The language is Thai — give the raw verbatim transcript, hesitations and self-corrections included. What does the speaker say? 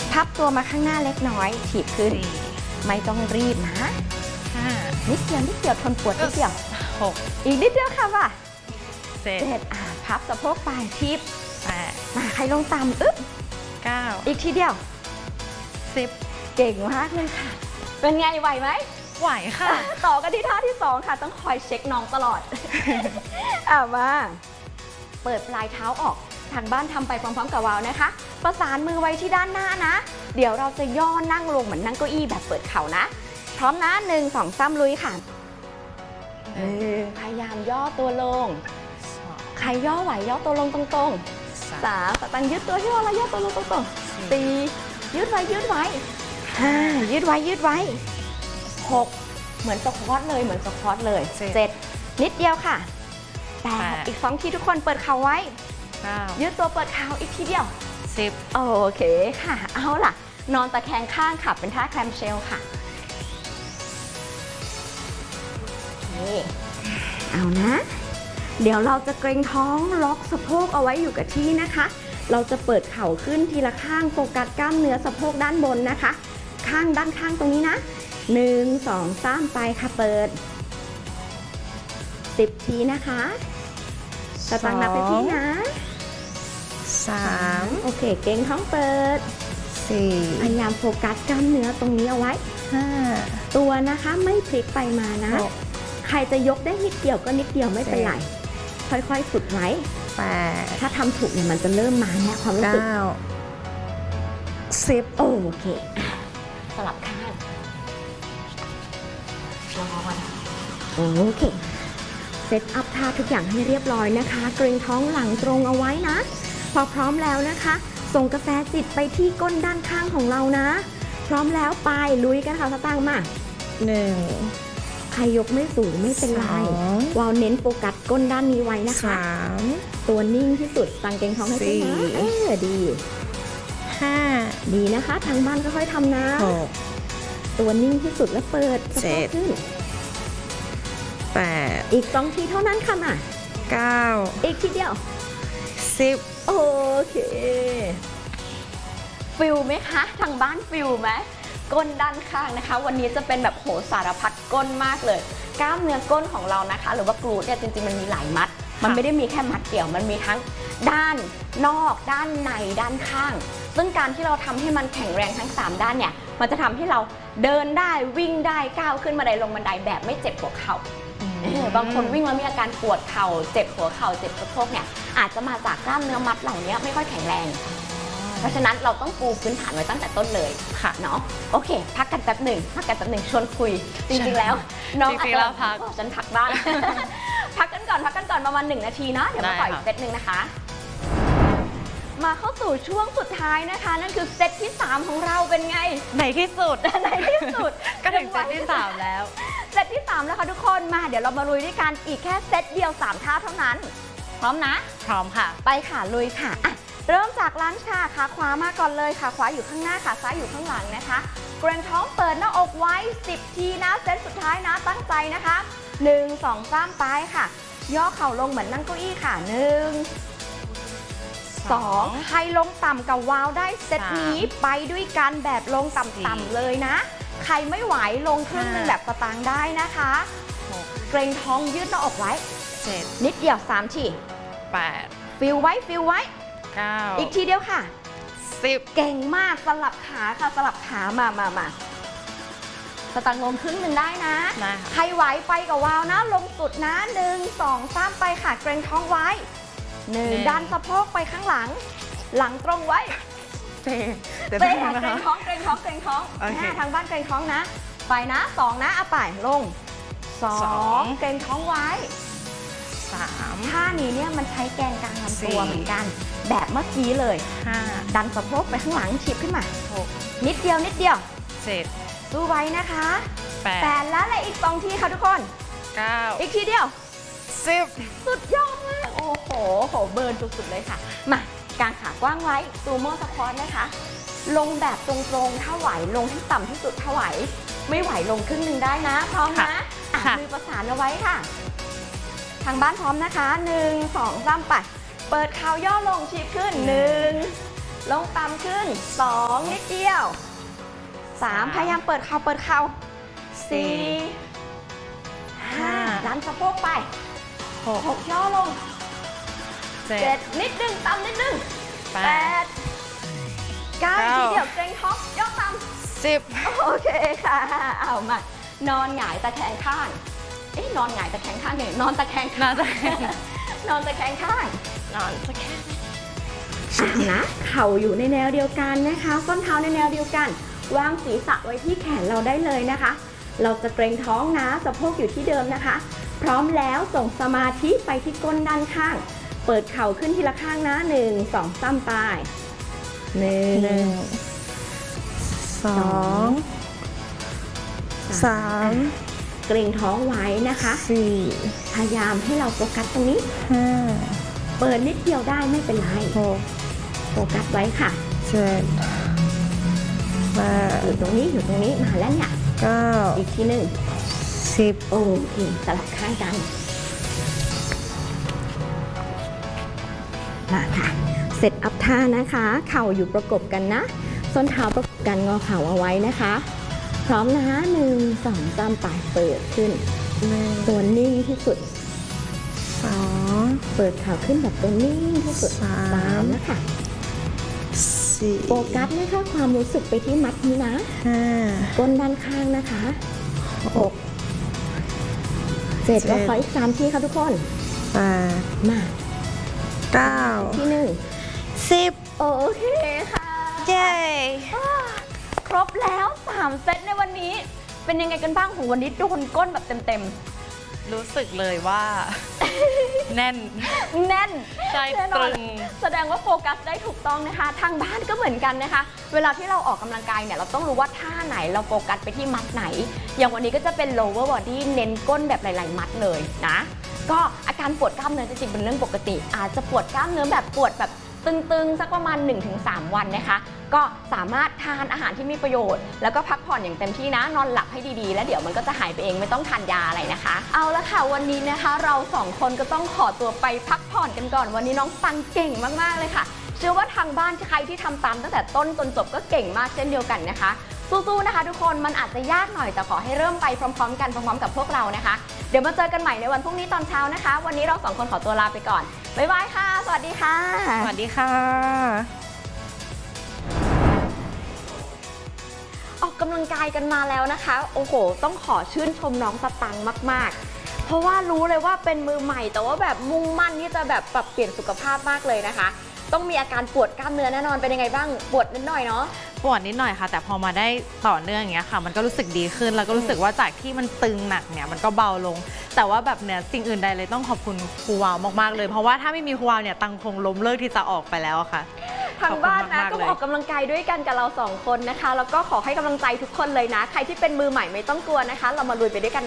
พับตัวมาข้างหน้าเล็กน้อยถีบขึ้นไม่ต้องรีบนะห้านิดเดียวนิดเดียวทนปวดนิดเดียวหกอีกนิดเดียวค่ะว่ะเจ็ดพับสะโพกไปทีบแปดมาใครลงต่ำอึ๊บเก้าอีกทีเดียวสิบเก่งมากเลยค่ะเป็นไงไหวไหมไหวค่ะต่อกันที่ท่าที่สองค่ะต้องคอยเช็คน้องตลอดอ่ะมาเปิดปลายเท้าออกทางบ้านทำไปพร้อมๆกับวาวนะคะประสานมือไว้ที่ด้านหน้านะเดี๋ยวเราจะย่อนั่งลงเหมือนนั่งเก้าอี้แบบเปิดเข่านะพร้อมนะหนึ่งสองสามลุยค่ะพยายามย่อตัวลงใครย่อไหวย่อตัวลงตรงๆสามสตังยืดตัวย่อแล้วย่อตัวลงตรงๆสี่ยืดไว้ยืดไว้ห้ายืดไว้ยืดไว้หกเหมือนสควอตเลยเหมือนสควอตเลยเจ็ดนิดเดียวค่ะแปดอีกสองทีทุกคนเปิดเข่าไว้ยืดตัวเปิดเข่าอีกทีเดียวสิบโอเคค่ะเอาล่ะนอนตะแคงข้างค่ะเป็นท่าแคลมเชลค่ะนี่เอานะเดี๋ยวเราจะเกรงท้องล็อกสะโพกเอาไว้อยู่กับที่นะคะเราจะเปิดเข่าขึ้นทีละข้างโฟกัสกล้ามเนื้อสะโพกด้านบนนะคะข้างด้านข้างตรงนี้นะหนึ่งสองสามไปค่ะเปิดสิบทีนะคะสตางค์นับไปที่นะสามโอเคเกรงท้องเปิดสี่พยายามโฟกัสกล้ามเนื้อตรงนี้เอาไว้ห้าตัวนะคะไม่พลิกไปมานะใครจะยกได้นิดเดียวก็นิดเดียวไม่เป็นไรค่อยๆฝึกไว้แปดถ้าทำถูกเนี่ยมันจะเริ่มมาแล้วความรู้สึกเก้าสิบโอเคสลับข้างโอเคเซตอัพท่าทุกอย่างให้เรียบร้อยนะคะเกรงท้องหลังตรงเอาไว้นะพอพร้อมแล้วนะคะส่งกระแสจิตไปที่ก้นด้านข้างของเรานะพร้อมแล้วไปลุยกันค่ะสตางค์มาหนึ่งใครยกไม่สูงไม่เป็นไรวาวเน้นโฟกัสก้นด้านนี้ไว้นะคะสามตัวนิ่งที่สุดตั้งเกรงท้องให้ขึ้นนะเออดีห้าดีนะคะทางบ้านก็ค่อยทำนะหกตัวนิ่งที่สุดแล้วเปิดเจ็ดขึ้นแปดอีกสองทีเท่านั้นค่ะมาเก้าอีกทีเดียวสิบโอเคฟิลไหมคะทางบ้านฟิลไหมก้นด้านข้างนะคะวันนี้จะเป็นแบบโหสารพัดก้นมากเลยกล้ามเนื้อก้นของเรานะคะหรือว่ากรูดเนี่ยจริงๆมันมีหลายมัดมันไม่ได้มีแค่มัดเดี่ยวมันมีทั้งด้านนอกด้านในด้านข้างซึ่งการที่เราทำให้มันแข็งแรงทั้งสามด้านเนี่ยมันจะทำให้เราเดินได้วิ่งได้ก้าวขึ้นบันไดลงบันไดแบบไม่เจ็บหัวเข่าบางคนวิ่งแล้วมีอาการปวดเข่าเจ็บหัวเข่าเจ็บสะโพกเนี่ยอาจจะมาจากกล้ามเนื้อมัดเหล่านี้ไม่ค่อยแข็งแรงเพราะฉะนั้นเราต้องปูพื้นฐานไว้ตั้งแต่ต้นเลยค่ะเนาะโอเคพักกันแป๊บหนึ่งพักกันแป๊บหนึ่งชวนคุยจริงๆแล้วน้องอาจจะพักฉันพักบ้างพักกันก่อนพักกันก่อนประมาณหนึ่งนาทีเนาะเดี๋ยวมาต่ออีกเซตหนึ่งนะคะมาเข้าสู่ช่วงสุดท้ายนะคะนั่นคือเซตที่สามของเราเป็นไงในที่สุดในที่สุดก็ถึงเซตที่สามแล้วเซตที่สามแล้วค่ะทุกคนมาเดี๋ยวเรามาลุยด้วยกันอีกแค่เซตเดียวสามท่าเท่านั้นพร้อมนะพร้อมค่ะไปค่ะลุยค่ะเริ่มจากล้างชาขาขวามาก่อนเลยขาขวาอยู่ข้างหน้าขาซ้ายอยู่ข้างหลังนะคะเกรงท้องเปิดหน้าอกไว้สิบทีนะเซตสุดท้ายนะตั้งใจนะคะหนึ่ง สอง สามไปค่ะย่อเข่าลงเหมือนนั่งเก้าอี้ค่ะหนึ่ง สองใครลงต่ำกับวาวได้เซตนี้ไปด้วยกันแบบลงต่ำๆเลยนะใครไม่ไหวลงครึ่งนึงแบบสตางค์ได้นะคะเกรงท้องยืดหน้าอกไว้เจ็ดนิดเดียวสามทีแปดฟิลไว้ฟิลไว้เก้าอีกทีเดียวค่ะสิบเก่งมากสลับขาค่ะสลับขามามามาสตางค์ลงครึ่งหนึ่งได้นะใครไหวไปกับวาวนะลงสุดนะหนึ่งสองสามไปค่ะเกรงท้องไว้หนึ่งดันสะโพกไปข้างหลังหลังตรงไว้เตะเตะเกรงท้องเกรงท้องเกรงท้องทางบ้านเกรงท้องนะไปนะสองนะเอาไปลงสองเกรงท้องไว้สามท่านี้เนี่ยมันใช้แกนกลางลำตัวเหมือนกันแบบเมื่อกี้เลยห้าดันสะโพกไปข้างหลังฉีบขึ้นมาหกนิดเดียวนิดเดียวเจ็ดสู้ไว้นะคะแปดแปดแล้วและอีกสองทีค่ะทุกคนเก้าอีกทีเดียวสิบสุดยอดมากโอ้โหโหเบิร์นสุดๆเลยค่ะมากางขากว้างไว้ซูโม่สควอตนะคะลงแบบตรงๆถ้าไหวลงที่ต่ำที่สุดถ้าไหวไม่ไหวลงครึ่งหนึ่งได้นะพร้อมนะมือประสานเอาไว้ค่ะทางบ้านพร้อมนะคะหนึ่ง สอง สามไปเปิดเข่าย่อลงชีพขึ้นหนึ่งลงต่ำขึ้นสองนิดเดียวสามพยายามเปิดเข่าเปิดเข่าสี่ห้าดันสะโพกไปหกหกย่อลงเจ็เจ็ดดนิดนึงต่ำนิดนึงแปแปดดเก้าเก้าทีเดียวเกรงท้องย่อต่สิบำโอเคค่ะเอามานอนหงายตะแคงข้างเอ๊ะนอนหงายตะแคงข้างเนี่ยนอนตะแคงข้างนอนตะแคงนอนตะแคงข้างนอนตะแคงนะเข่าอยู่ในแนวเดียวกันนะคะส้นเท้าในแนวเดียวกันวางศีรษะไว้ที่แขนเราได้เลยนะคะ เราจะเกรงท้องนะสะโพกอยู่ที่เดิมนะคะ พร้อมแล้วส่งสมาธิไปที่ก้นด้านข้าง เปิดเข่าขึ้นทีละข้างนะหนึ่งสองสามไปหนึ่งหนึ่งสองสามเกรงท้องไว้นะคะสี่พยายามให้เราโฟกัสตรงนี้ห้าเปิดนิดเดียวได้ไม่เป็นไรหกโฟกัสไว้ค่ะเจ็ดแปดอยู่ตรงนี้อยู่ตรงนี้มาแล้วเนี่ยเก้าอีกทีหนึ่งสิบโอเคสลับข้างกันมาค่ะเสร็จอัพท่านะคะ เข่าอยู่ประกบกันนะส้นเท้าประกบกันงอเข่าเอาไว้นะคะ พร้อมนะหนึ่งสองสามไปเปิดขึ้นหนึ่งตัวนิ่งที่สุดสองเปิดเข่าขึ้นแบบตัวนิ่งที่สุดสามสามนะคะสี่โฟกัสนะคะความรู้สึกไปที่มัดนี้นะห้าก้นด้านข้างนะคะหกเสร็จเจ็ดแล้วขออีกสามทีค่ะทุกคนแปดมาเก้าที่หนึ่งสิบโอเคค่ะเย้อ่าครบแล้วสามเซตในวันนี้ เป็นยังไงกันบ้างของวันนี้โดนก้นแบบเต็มรู้สึกเลยว่า แน่นๆ แน่นใจแน่นตอนรึงแสดงว่าโฟกัสได้ถูกต้องนะคะ ทางบ้านก็เหมือนกันนะคะ เวลาที่เราออกกำลังกายเนี่ยเราต้องรู้ว่าท่าไหนเราโฟกัสไปที่มัดไหน อย่างวันนี้ก็จะเป็น lower body เน้นก้นแบบหลาย ๆ มัดเลยนะ ก็อาการปวดกล้ามเนื้อจริงๆเป็นเรื่องปกติ อาจจะปวดกล้ามเนื้อแบบปวดแบบตึงๆ สักประมาณ หนึ่งถึงสาม วันนะคะ ก็สามารถทานอาหารที่มีประโยชน์ แล้วก็พักผ่อนอย่างเต็มที่นะ นอนหลับให้ดีๆ แล้วเดี๋ยวมันก็จะหายไปเองไม่ต้องทานยาอะไรนะคะ เอาละค่ะวันนี้นะคะ เราสองคนก็ต้องขอตัวไปพักผ่อนกันก่อน วันนี้น้องตังเก่งมากๆเลยค่ะ เชื่อว่าทางบ้านใครที่ทำตามตั้งแต่ต้นจนจบก็เก่งมากเช่นเดียวกันนะคะ สู้ๆนะคะทุกคนมันอาจจะยากหน่อยแต่ขอให้เริ่มไปพร้อมๆ กันพร้อมๆกับพวกเรานะคะ เดี๋ยวมาเจอกันใหม่ในวันพรุ่งนี้ตอนเช้านะคะ วันนี้เราสองคนขอตัวลาไปก่อนบ๊ายบายค่ะ สวัสดีค่ะสวัสดีค่ะออกกำลังกายกันมาแล้วนะคะ โอ้โห ต้องขอชื่นชมน้องสตังค์มากๆ เพราะว่ารู้เลยว่าเป็นมือใหม่ แต่ว่าแบบมุ่งมั่นที่จะแบบปรับเปลี่ยนสุขภาพมากเลยนะคะ ต้องมีอาการปวดกล้ามเนื้อแน่นอนเป็นยังไงบ้างปวดนิดหน่อยเนาะปวดนิดหน่อยค่ะ แต่พอมาได้ต่อเนื่องอย่างเงี้ยค่ะ มันก็รู้สึกดีขึ้น แล้วก็รู้สึกว่าจากที่มันตึงหนักเนี่ยมันก็เบาลง แต่ว่าแบบเนี่ยสิ่งอื่นใดเลยต้องขอบคุณครูวาวมากๆเลย เพราะว่าถ้าไม่มีครูวาวเนี่ยตังคงล้มเลิกที่จะออกไปแล้วอะค่ะทางบ้านนะขอบก็คุณมากๆเลยออกกำลังกายด้วยกันกับเราสองคนนะคะ แล้วก็ขอให้กำลังใจทุกคนเลยนะ ใครที่เป็นมือใหม่ไม่ต้องกลัวนะคะ เรามาลุยไปด้วยกันนะ